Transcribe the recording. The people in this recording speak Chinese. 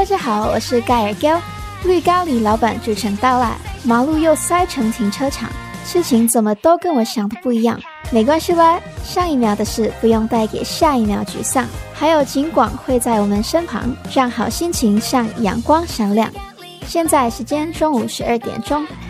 大家好，我是盖尔 Gil。绿咖喱老板主城到啦，马路又塞成停车场，事情怎么都跟我想的不一样。没关系啦，上一秒的事不用带给下一秒沮丧，还有景广会在我们身旁，让好心情像阳光闪亮。现在时间中午12点钟，